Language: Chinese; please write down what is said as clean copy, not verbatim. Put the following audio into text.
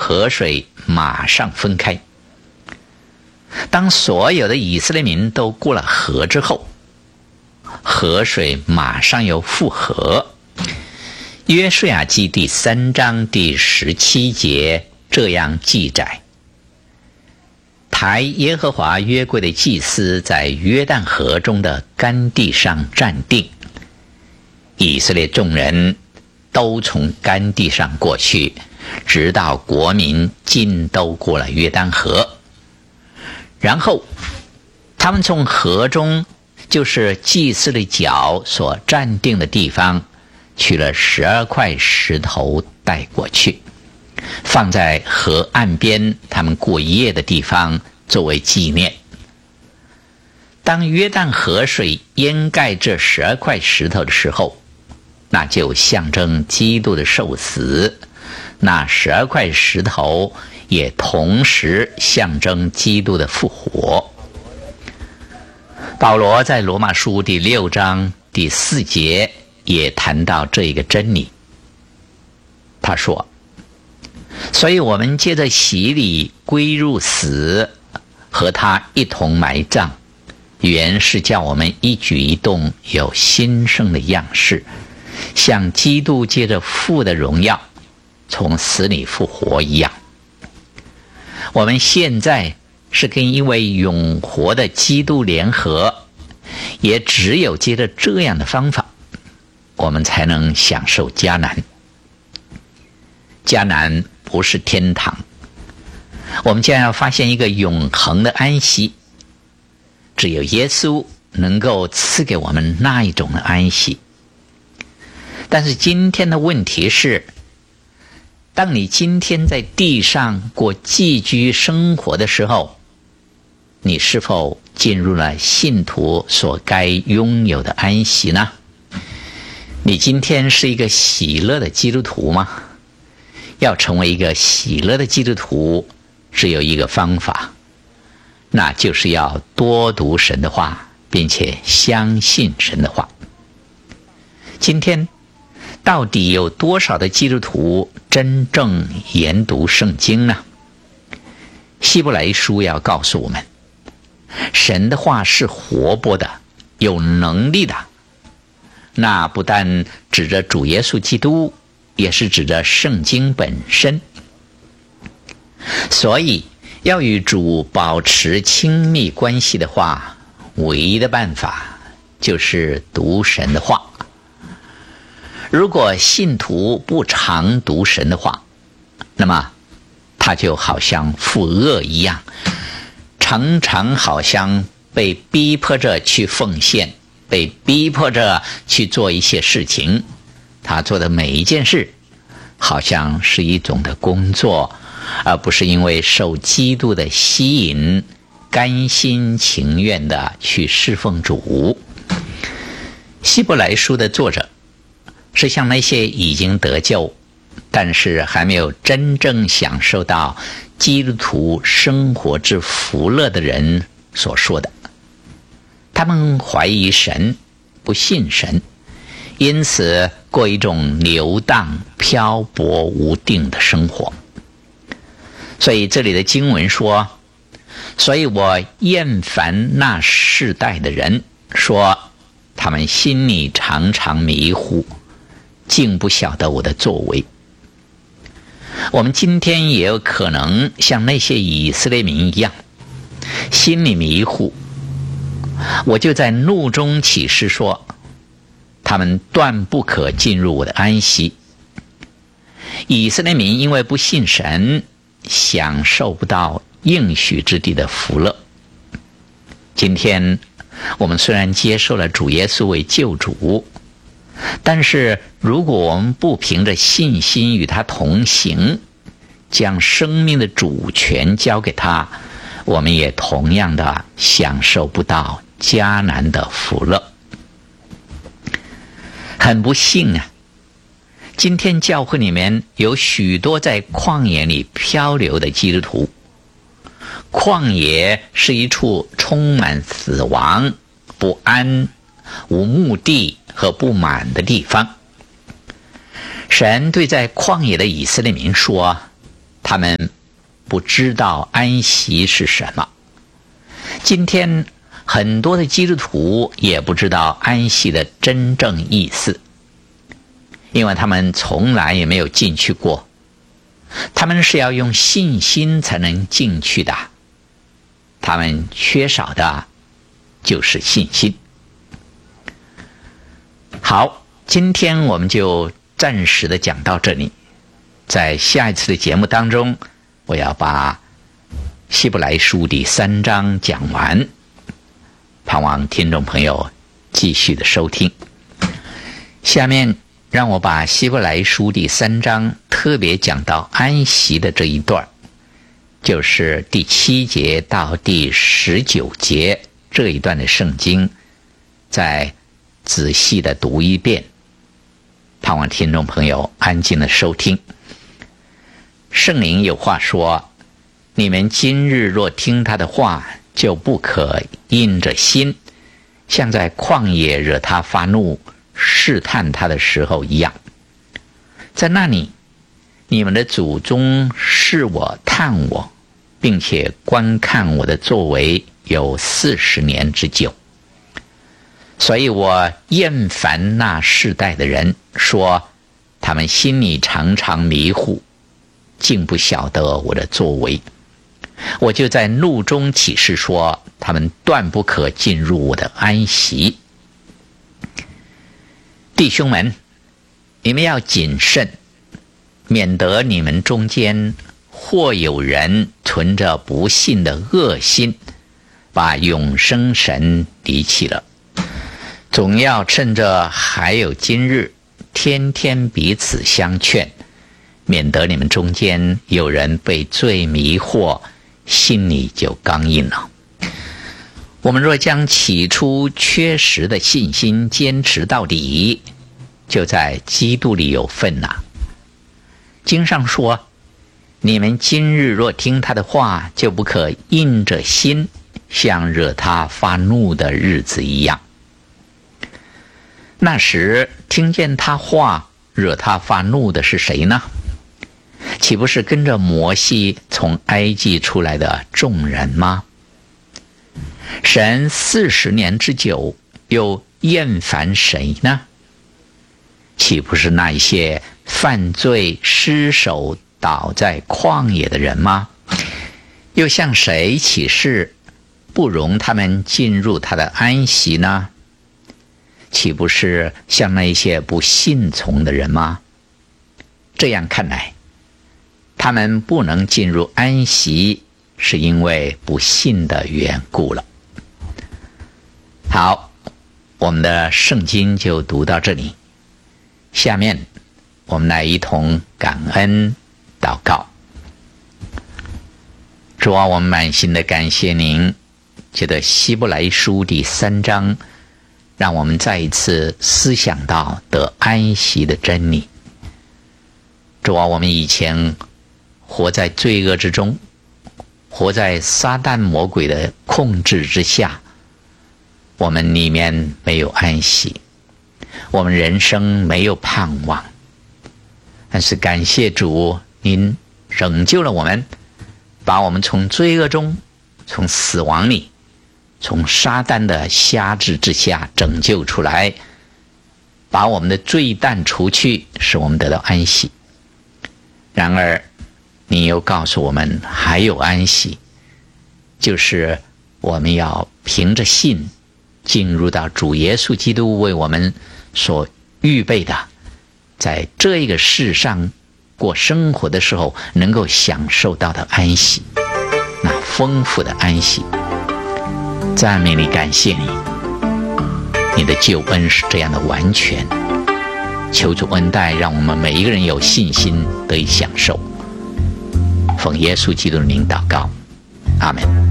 河水马上分开。当所有的以色列民都过了河之后，河水马上又复合。约书亚记第3章第17节这样记载：抬耶和华约柜的祭司在约旦河中的干地上站定，以色列众人都从干地上过去，直到国民尽都过了约旦河。然后他们从河中，就是祭司的脚所站定的地方，取了12块石头带过去，放在河岸边他们过夜的地方，作为纪念。当约旦河水淹盖这12块石头的时候，那就象征基督的受死，那12块石头也同时象征基督的复活。保罗在罗马书第6章第4节也谈到这一个真理。他说：所以我们借着洗礼归入死，和他一同埋葬，原是叫我们一举一动有新生的样式，像基督借着父的荣耀从死里复活一样。我们现在是跟一位永活的基督联合，也只有借着这样的方法，我们才能享受迦南。迦南不是天堂，我们将要发现一个永恒的安息，只有耶稣能够赐给我们那一种的安息。但是今天的问题是，当你今天在地上过寄居生活的时候，你是否进入了信徒所该拥有的安息呢？你今天是一个喜乐的基督徒吗？要成为一个喜乐的基督徒，只有一个方法，那就是要多读神的话，并且相信神的话。今天到底有多少的基督徒真正研读圣经呢？希伯来书要告诉我们，神的话是活泼的，有能力的。那不但指着主耶稣基督，也是指着圣经本身。所以要与主保持亲密关系的话，唯一的办法就是读神的话。如果信徒不常读神的话，那么他就好像负恶一样，常常好像被逼迫着去奉献，被逼迫着去做一些事情。他做的每一件事好像是一种的工作，而不是因为受基督的吸引，甘心情愿的去侍奉主。希伯来书的作者是向那些已经得救，但是还没有真正享受到基督徒生活之福乐的人所说的。他们怀疑神，不信神，因此过一种流荡、漂泊、无定的生活。所以这里的经文说，所以我厌烦那世代的人，说他们心里常常迷糊，竟不晓得我的作为。我们今天也有可能像那些以色列民一样，心里迷糊。我就在怒中起誓说，他们断不可进入我的安息。以色列民因为不信神，享受不到应许之地的福乐。今天我们虽然接受了主耶稣为救主，但是如果我们不凭着信心与他同行，将生命的主权交给他，我们也同样的享受不到迦南的福乐。很不幸啊，今天教会里面有许多在旷野里漂流的基督徒。旷野是一处充满死亡、不安、无目的和不满的地方。神对在旷野的以色列民说， 他们不知道安息是什么。今天很多的基督徒也不知道安息的真正意思，因为他们从来也没有进去过。他们是要用信心才能进去的，他们缺少的就是信心。好，今天我们就暂时的讲到这里，在下一次的节目当中，我要把希伯来书第3章讲完，盼望听众朋友继续的收听。下面让我把希伯来书第3章特别讲到安息的这一段，就是第7节到第19节这一段的圣经，再仔细的读一遍，盼望听众朋友安静的收听。圣灵有话说，你们今日若听他的话，就不可硬着心，像在旷野惹他发怒试探他的时候一样。在那里，你们的祖宗试我探我，并且观看我的作为有40年之久。所以我厌烦那世代的人，说他们心里常常迷糊，竟不晓得我的作为。我就在怒中起誓说，他们断不可进入我的安息。弟兄们，你们要谨慎，免得你们中间或有人存着不信的恶心，把永生神离弃了。总要趁着还有今日，天天彼此相劝，免得你们中间有人被罪迷惑，心里就刚硬了。我们若将起初缺失的信心坚持到底，就在基督里有份了。经上说，你们今日若听他的话，就不可硬着心，像惹他发怒的日子一样。那时听见他话惹他发怒的是谁呢？岂不是跟着摩西从埃及出来的众人吗？神40年之久，又厌烦谁呢？岂不是那一些犯罪失手倒在旷野的人吗？又向谁起誓不容他们进入他的安息呢？岂不是像那些不信从的人吗？这样看来，他们不能进入安息，是因为不信的缘故了。好，我们的圣经就读到这里。下面我们来一同感恩祷告。主啊，我们满心的感谢您，借着希伯来书第3章，让我们再一次思想到得安息的真理。主啊，我们以前活在罪恶之中，活在撒旦魔鬼的控制之下，我们里面没有安息，我们人生没有盼望。但是感谢主，您拯救了我们，把我们从罪恶中，从死亡里，从撒旦的辖制之下拯救出来，把我们的罪担除去，使我们得到安息。然而你又告诉我们还有安息，就是我们要凭着信进入到主耶稣基督为我们所预备的，在这个世上过生活的时候能够享受到的安息，那丰富的安息。赞美你，感谢你，你的救恩是这样的完全。求主恩待，让我们每一个人有信心得以享受。奉耶稣基督的名祷告，阿们。